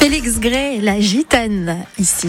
Félix Gray, la gitane, ici.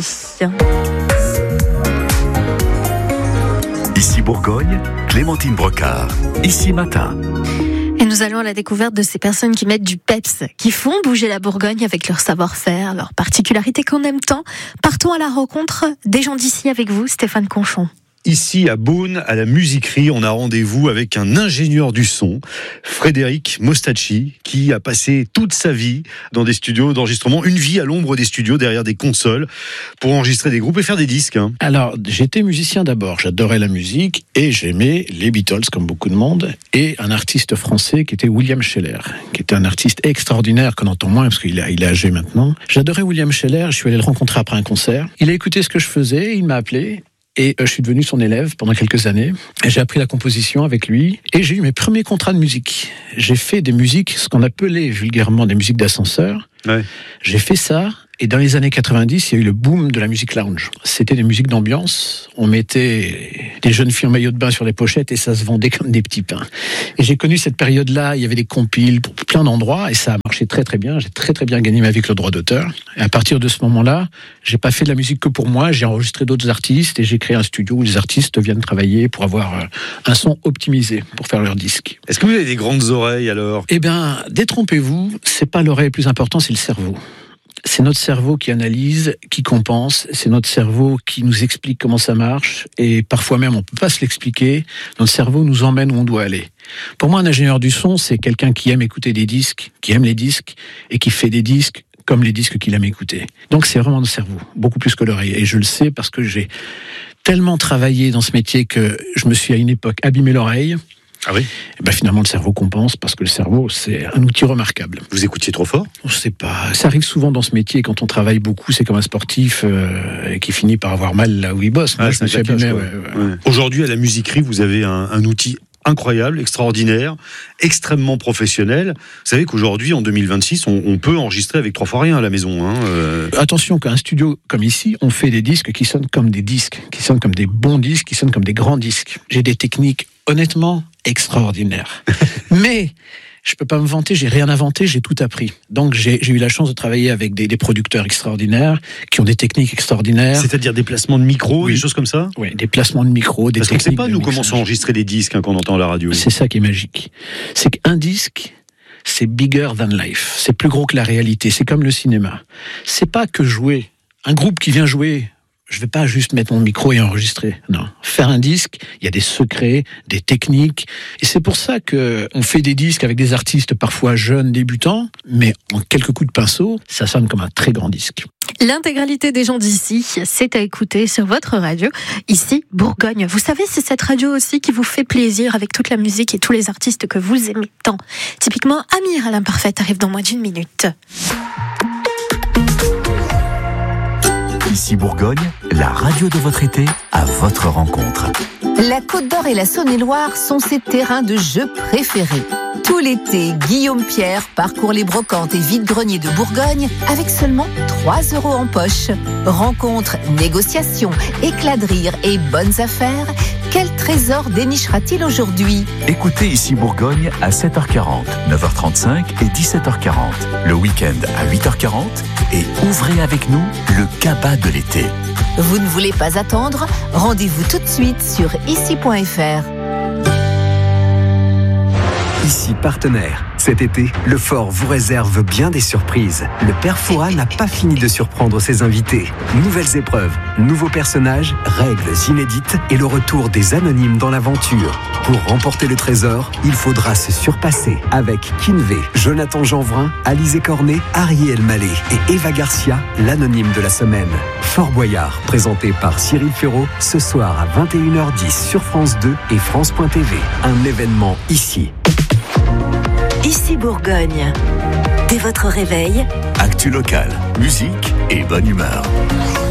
Ici Bourgogne, Clémentine Brocard. Ici Matin. Et nous allons à la découverte de ces personnes qui mettent du peps, qui font bouger la Bourgogne avec leur savoir-faire, leurs particularités qu'on aime tant. Partons à la rencontre des gens d'ici avec vous, Stéphane Conchon. Ici à Beaune, à la Musiquerie, on a rendez-vous avec un ingénieur du son, Frédéric Mostacci, qui a passé toute sa vie dans des studios d'enregistrement, une vie à l'ombre des studios, derrière des consoles, pour enregistrer des groupes et faire des disques. Alors, j'étais musicien d'abord, j'adorais la musique et j'aimais les Beatles, comme beaucoup de monde, et un artiste français qui était William Sheller, qui était un artiste extraordinaire qu'on entend moins parce qu'il est âgé maintenant. J'adorais William Sheller, je suis allé le rencontrer après un concert. Il a écouté ce que je faisais, il m'a appelé. Et je suis devenu son élève pendant quelques années. Et j'ai appris la composition avec lui. Et j'ai eu mes premiers contrats de musique. J'ai fait des musiques, ce qu'on appelait vulgairement des musiques d'ascenseur. Ouais. J'ai fait ça. Et dans les années 90, il y a eu le boom de la musique lounge. C'était des musiques d'ambiance. On mettait des jeunes filles en maillot de bain sur les pochettes et ça se vendait comme des petits pains. Et j'ai connu cette période-là. Il y avait des compiles pour plein d'endroits et ça a marché très très bien. J'ai très très bien gagné ma vie avec le droit d'auteur. Et à partir de ce moment-là, j'ai pas fait de la musique que pour moi. J'ai enregistré d'autres artistes et j'ai créé un studio où les artistes viennent travailler pour avoir un son optimisé pour faire leur disque. Est-ce que vous avez des grandes oreilles alors ? Eh bien, détrompez-vous, c'est pas l'oreille le plus important, c'est le cerveau. C'est notre cerveau qui analyse, qui compense, c'est notre cerveau qui nous explique comment ça marche, et parfois même on peut pas se l'expliquer, notre cerveau nous emmène où on doit aller. Pour moi, un ingénieur du son, c'est quelqu'un qui aime écouter des disques, qui aime les disques, et qui fait des disques comme les disques qu'il aime écouter. Donc c'est vraiment le cerveau, beaucoup plus que l'oreille, et je le sais parce que j'ai tellement travaillé dans ce métier que je me suis à une époque abîmé l'oreille. Ah oui. Et ben finalement, le cerveau compense parce que le cerveau, c'est un outil remarquable. Vous écoutiez trop fort ? Je sais pas. Ça arrive souvent dans ce métier quand on travaille beaucoup. C'est comme un sportif qui finit par avoir mal là où il bosse. Moi, je me suis abîmé. Ouais. Aujourd'hui, à la Musiquerie, vous avez un outil incroyable, extraordinaire, extrêmement professionnel. Vous savez qu'aujourd'hui, en 2026, on peut enregistrer avec 3 fois rien à la maison. Attention qu'un studio comme ici, on fait des disques qui sonnent comme des disques, qui sonnent comme des bons disques, qui sonnent comme des grands disques. J'ai des techniques, honnêtement, extraordinaires. Mais je peux pas me vanter, j'ai rien inventé, j'ai tout appris. Donc j'ai eu la chance de travailler avec des producteurs extraordinaires, qui ont des techniques extraordinaires. C'est-à-dire des placements de micro, oui. Des choses comme ça ? Oui, des placements de micro, des techniques. Parce qu'on ne sait pas, nous, comment s'enregistrer des disques quand on entend à la radio. C'est ça qui est magique. C'est qu'un disque, c'est bigger than life. C'est plus gros que la réalité. C'est comme le cinéma. C'est pas que jouer. Un groupe qui vient jouer, je vais pas juste mettre mon micro et enregistrer. Non. Faire un disque, il y a des secrets, des techniques. Et c'est pour ça que on fait des disques avec des artistes parfois jeunes, débutants, mais en quelques coups de pinceau, ça sonne comme un très grand disque. L'intégralité des gens d'ici, c'est à écouter sur votre radio, ici Bourgogne. Vous savez, c'est cette radio aussi qui vous fait plaisir avec toute la musique et tous les artistes que vous aimez tant. Typiquement, Amir à l'imparfaite arrive dans moins d'1 minute. Ici Bourgogne, la radio de votre été à votre rencontre. La Côte d'Or et la Saône-et-Loire sont ses terrains de jeu préférés. Tout l'été, Guillaume Pierre parcourt les brocantes et vides-greniers de Bourgogne avec seulement 3 € en poche. Rencontres, négociations, éclats de rire et bonnes affaires. Quel trésor dénichera-t-il aujourd'hui ? Écoutez Ici Bourgogne à 7h40, 9h35 et 17h40. Le week-end à 8h40 et ouvrez avec nous le cabas de l'été. Vous ne voulez pas attendre ? Rendez-vous tout de suite sur ici.fr. Ici partenaire. Cet été, le Fort vous réserve bien des surprises. Le Père Fouras n'a pas fini de surprendre ses invités. Nouvelles épreuves, nouveaux personnages, règles inédites et le retour des anonymes dans l'aventure. Pour remporter le trésor, il faudra se surpasser avec Kinvé, Jonathan Jeanvrin, Alizé Cornet, Ariel Mallet et Eva Garcia, l'anonyme de la semaine. Fort Boyard, présenté par Cyril Ferraud, ce soir à 21h10 sur France 2 et France.tv. Un événement ici. Ici Bourgogne. Dès votre réveil, Actu locale, musique et bonne humeur.